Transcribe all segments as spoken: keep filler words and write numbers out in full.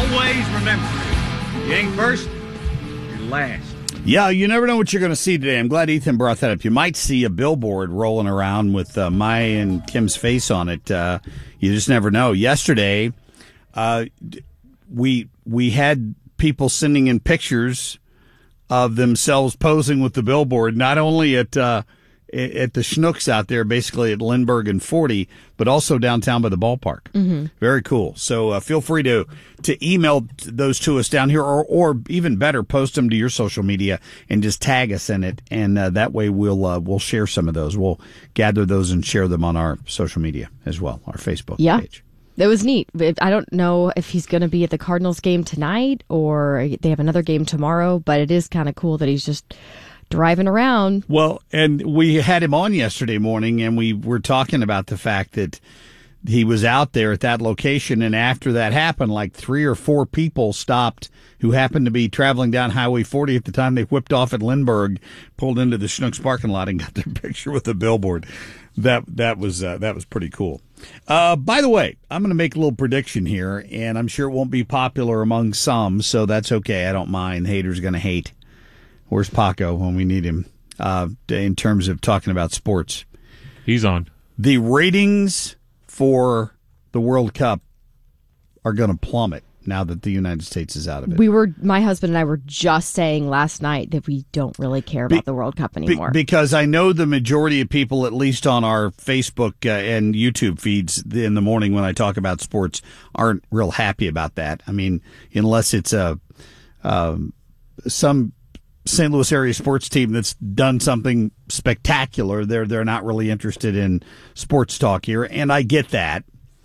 always remember, you ain't first, you're last. Yeah, you never know what you're going to see today. I'm glad Ethan brought that up. You might see a billboard rolling around with uh, Maya and Kim's face on it. Uh, you just never know. Yesterday, uh, we we had people sending in pictures of themselves posing with the billboard, not only at uh, at the Schnucks out there, basically at Lindbergh and forty, but also downtown by the ballpark. Mm-hmm. Very cool. So uh, feel free to to email those to us down here, or or even better, post them to your social media and just tag us in it, and uh, that way we'll uh, we'll share some of those. We'll gather those and share them on our social media as well, our Facebook yeah. page. It was neat. I don't know if he's going to be at the Cardinals game tonight or they have another game tomorrow, but it is kind of cool that he's just driving around. Well, and we had him on yesterday morning, and we were talking about the fact that he was out there at that location, and after that happened, like three or four people stopped who happened to be traveling down Highway forty at the time they whipped off at Lindbergh, pulled into the Schnucks parking lot, and got their picture with the billboard. That that was uh, that was pretty cool. Uh, by the way, I'm going to make a little prediction here, and I'm sure it won't be popular among some, so that's okay. I don't mind. Haters going to hate. Where's Paco when we need him uh, in terms of talking about sports? He's on. The ratings for the World Cup are going to plummet now that the United States is out of it. We were, my husband and I were just saying last night that we don't really care about Be, the World Cup anymore. Be, because I know the majority of people, at least on our Facebook uh, and YouTube feeds in the morning when I talk about sports, aren't real happy about that. I mean, unless it's a um, some Saint Louis area sports team that's done something spectacular, they're they're not really interested in sports talk here, and I get that.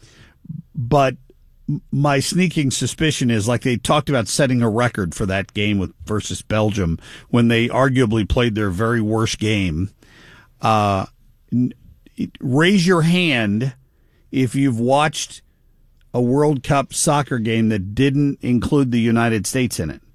But my sneaking suspicion is, like, they talked about setting a record for that game with versus Belgium when they arguably played their very worst game. Uh, raise your hand if you've watched a World Cup soccer game that didn't include the United States in it.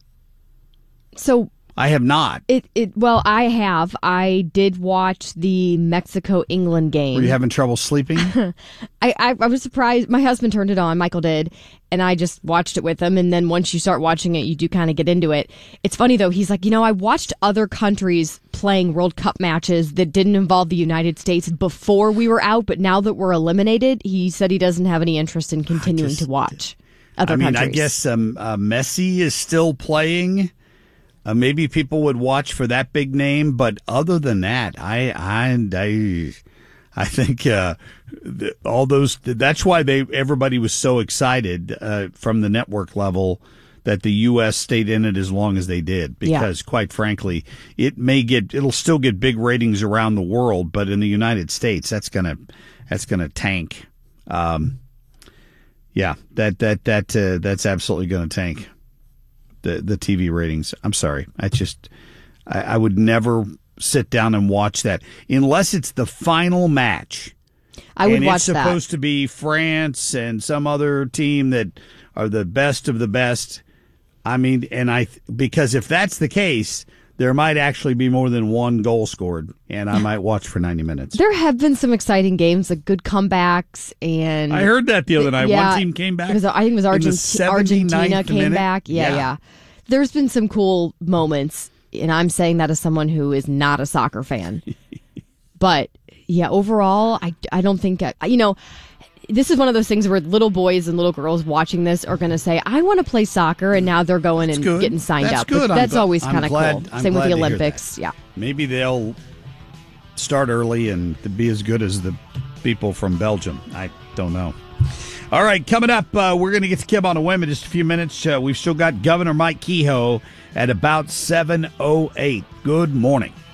So I have not. It it well, I have. I did watch the Mexico-England game. Were you having trouble sleeping? I, I I was surprised. My husband turned it on. Michael did, and I just watched it with him. And then once you start watching it, you do kind of get into it. It's funny though. He's like, you know, I watched other countries playing World Cup matches that didn't involve the United States before we were out, but now that we're eliminated, he said he doesn't have any interest in continuing just, to watch other I mean, countries. I guess um, uh, Messi is still playing. Uh, maybe people would watch for that big name, but other than that, I I I, I think uh, th- all those. That's why they everybody was so excited uh, from the network level that the U S stayed in it as long as they did, because yeah. quite frankly, it may get it'll still get big ratings around the world, but in the United States, that's gonna that's gonna tank. Um, yeah, that that that uh, that's absolutely gonna tank. The, the T V ratings. I'm sorry. I just, I, I would never sit down and watch that unless it's the final match. I would and watch it's that. supposed to be France and some other team that are the best of the best. I mean, and I, because if that's the case, there might actually be more than one goal scored, and I might watch for ninety minutes. There have been some exciting games, like good comebacks, and I heard that the other night. Yeah, one team came back. It was, I think it was Argent- Argentina came minute. back. Yeah, yeah, yeah. There's been some cool moments, and I'm saying that as someone who is not a soccer fan. But yeah, overall, I, I don't think I, you know. This is one of those things where little boys and little girls watching this are going to say, I want to play soccer, and now they're going that's and good. getting signed that's up. Good. That's I'm, always kind of cool. I'm Same with the to hear Olympics. that. Yeah. Maybe they'll start early and be as good as the people from Belgium. I don't know. All right, coming up, uh, we're going to get to Kim on a whim in just a few minutes. Uh, we've still got Governor Mike Kehoe at about seven oh eight. Good morning.